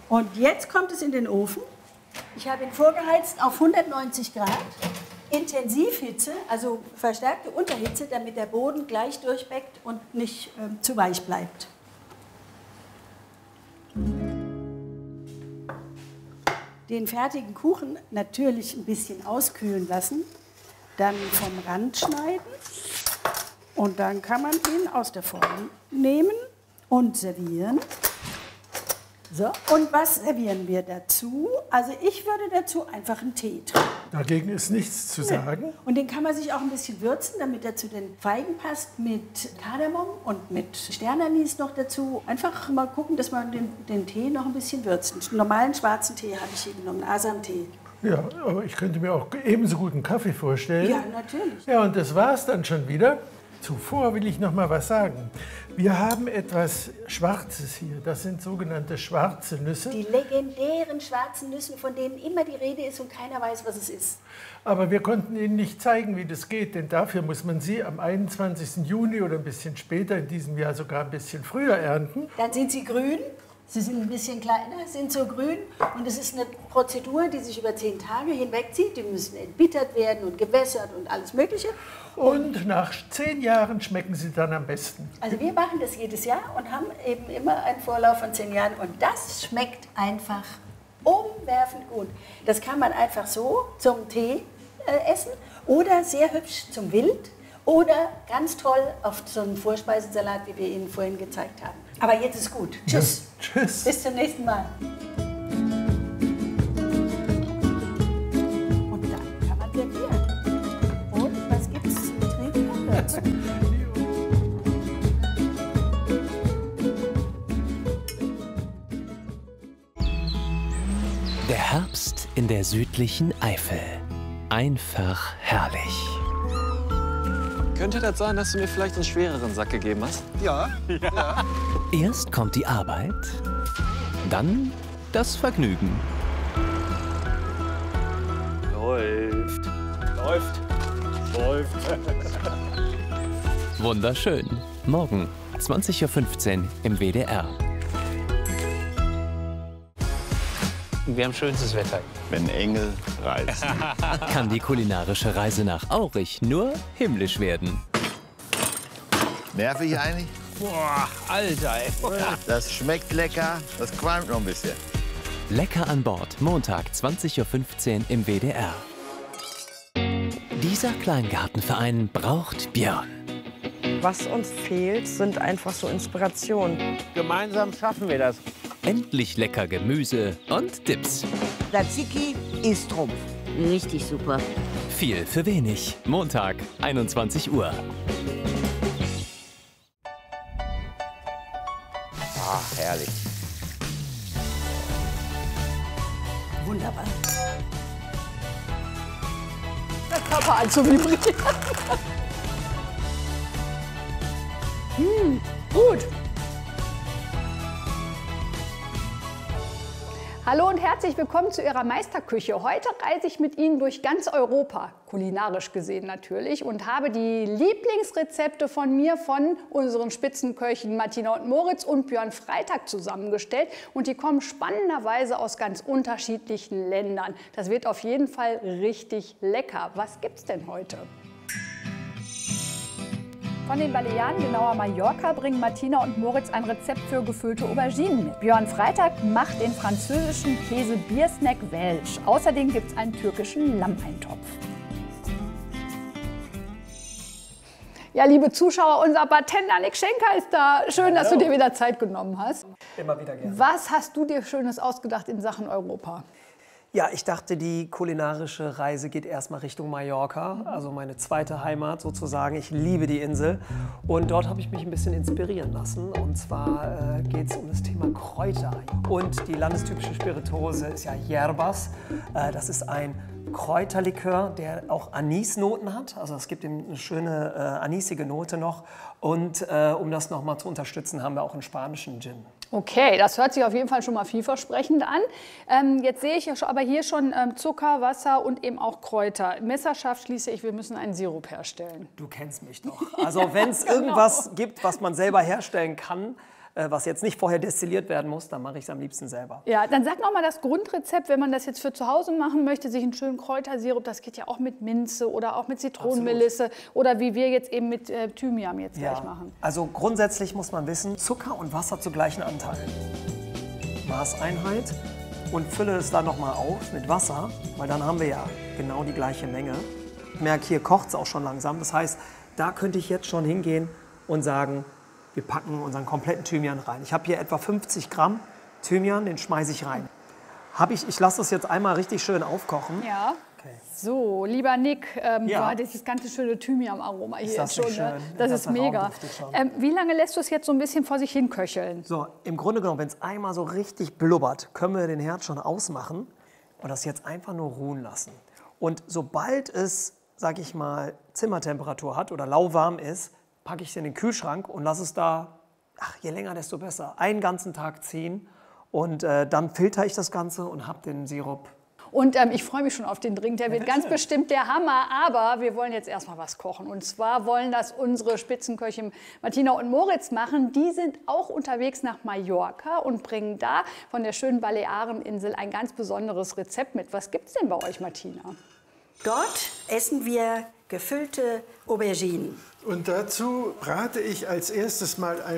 Und jetzt kommt es in den Ofen. Ich habe ihn vorgeheizt auf 190 Grad. Intensivhitze, also verstärkte Unterhitze, damit der Boden gleich durchbäckt und nicht zu weich bleibt. Den fertigen Kuchen natürlich ein bisschen auskühlen lassen, dann vom Rand schneiden und dann kann man ihn aus der Form nehmen und servieren. So, und was servieren wir dazu? Also ich würde dazu einfach einen Tee trinken. Dagegen ist nichts zu sagen. Und den kann man sich auch ein bisschen würzen, damit er zu den Feigen passt, mit Kardamom und mit Sternanis noch dazu. Einfach mal gucken, dass man den Tee noch ein bisschen würzt. Einen normalen schwarzen Tee habe ich hier genommen, Asam-Tee. Ja, aber ich könnte mir auch ebenso gut einen Kaffee vorstellen. Ja, natürlich. Ja, und das war's dann schon wieder. Zuvor will ich noch mal was sagen. Wir haben etwas Schwarzes hier. Das sind sogenannte schwarze Nüsse. Die legendären schwarzen Nüsse, von denen immer die Rede ist und keiner weiß, was es ist. Aber wir konnten Ihnen nicht zeigen, wie das geht, denn dafür muss man sie am 21. Juni oder ein bisschen später, in diesem Jahr sogar ein bisschen früher ernten. Dann sind sie grün. Sie sind ein bisschen kleiner, sind so grün und es ist eine Prozedur, die sich über 10 Tage hinwegzieht. Die müssen entbittert werden und gewässert und alles Mögliche. Und nach 10 Jahren schmecken sie dann am besten. Also wir machen das jedes Jahr und haben eben immer einen Vorlauf von 10 Jahren und das schmeckt einfach umwerfend gut. Das kann man einfach so zum Tee essen oder sehr hübsch zum Wild oder ganz toll auf so einen Vorspeisensalat, wie wir Ihnen vorhin gezeigt haben. Aber jetzt ist gut. Tschüss. Ja, tschüss. Bis zum nächsten Mal. Und dann kann man servieren. Und was gibt's zu trinken dazu? Der Herbst in der südlichen Eifel. Einfach herrlich. Könnte das sein, dass du mir vielleicht einen schwereren Sack gegeben hast? Ja. Erst kommt die Arbeit, dann das Vergnügen. Läuft. Wunderschön. Morgen, 20:15 Uhr im WDR. Wir haben schönstes Wetter. Wenn Engel reisen. Kann die kulinarische Reise nach Aurich nur himmlisch werden. Nervig eigentlich? Boah, Alter, ey. Das schmeckt lecker, das qualmt noch ein bisschen. Lecker an Bord, Montag, 20:15 Uhr im WDR. Dieser Kleingartenverein braucht Björn. Was uns fehlt, sind einfach so Inspirationen. Gemeinsam schaffen wir das. Endlich lecker Gemüse und Dips. Tzatziki ist Trumpf. Richtig super. Viel für wenig. Montag, 21 Uhr. Ach, herrlich. Wunderbar. Der Körper an zu vibrieren. Gut. Hallo und herzlich willkommen zu Ihrer Meisterküche. Heute reise ich mit Ihnen durch ganz Europa, kulinarisch gesehen natürlich, und habe die Lieblingsrezepte von mir, von unseren Spitzenköchen Martina und Moritz und Björn Freitag zusammengestellt. Und die kommen spannenderweise aus ganz unterschiedlichen Ländern. Das wird auf jeden Fall richtig lecker. Was gibt's denn heute? Von den Balearen, genauer Mallorca, bringen Martina und Moritz ein Rezept für gefüllte Auberginen mit. Björn Freitag macht den französischen Käse-Biersnack Welsch. Außerdem gibt es einen türkischen Lammeintopf. Ja, liebe Zuschauer, unser Bartender Nick Schenker ist da. Schön, dass du dir wieder Zeit genommen hast. Immer wieder gerne. Was hast du dir Schönes ausgedacht in Sachen Europa? Ja, ich dachte, die kulinarische Reise geht erstmal Richtung Mallorca, also meine zweite Heimat sozusagen. Ich liebe die Insel und dort habe ich mich ein bisschen inspirieren lassen. Und zwar geht es um das Thema Kräuter. Und die landestypische Spirituose ist ja Yerbas. Das ist ein Kräuterlikör, der auch Anisnoten hat. Also es gibt ihm eine schöne anisige Note noch. Und um das nochmal zu unterstützen, haben wir auch einen spanischen Gin. Okay, das hört sich auf jeden Fall schon mal vielversprechend an. Jetzt sehe ich ja aber hier schon Zucker, Wasser und eben auch Kräuter. Messerscharf schließe ich, wir müssen einen Sirup herstellen. Du kennst mich doch. Also wenn es irgendwas gibt, was man selber herstellen kann, was jetzt nicht vorher destilliert werden muss, dann mache ich es am liebsten selber. Ja, dann sag noch mal das Grundrezept, wenn man das jetzt für zu Hause machen möchte, sich einen schönen Kräutersirup, das geht ja auch mit Minze oder auch mit Zitronenmelisse oder wie wir jetzt eben mit Thymian jetzt gleich machen. Also grundsätzlich muss man wissen, Zucker und Wasser zu gleichen Anteilen. Maßeinheit und fülle es dann noch mal auf mit Wasser, weil dann haben wir ja genau die gleiche Menge. Ich merke, hier kocht es auch schon langsam. Das heißt, da könnte ich jetzt schon hingehen und sagen, wir packen unseren kompletten Thymian rein. Ich habe hier etwa 50 Gramm Thymian, den schmeiße ich rein. Ich lasse das jetzt einmal richtig schön aufkochen. Ja. Okay. So, lieber Nick, Ja. das ist das ganze schöne Thymian-Aroma hier das jetzt schon. nicht schön? Ne? Das ist Der Raum mega. duftet schon. Wie lange lässt du es jetzt so ein bisschen vor sich hin köcheln? So, im Grunde genommen, wenn es einmal so richtig blubbert, können wir den Herd schon ausmachen und das jetzt einfach nur ruhen lassen. Und sobald es, sag ich mal, Zimmertemperatur hat oder lauwarm ist, packe ich es in den Kühlschrank und lasse es da, je länger, desto besser, einen ganzen Tag ziehen. Und dann filtere ich das Ganze und habe den Sirup. Und ich freue mich schon auf den Drink, der wird ganz bestimmt der Hammer. Aber wir wollen jetzt erstmal was kochen. Und zwar wollen das unsere Spitzenköche Martina und Moritz machen. Die sind auch unterwegs nach Mallorca und bringen da von der schönen Baleareninsel ein ganz besonderes Rezept mit. Was gibt es denn bei euch, Martina? Dort essen wir gefüllte Auberginen. Und dazu brate ich als erstes mal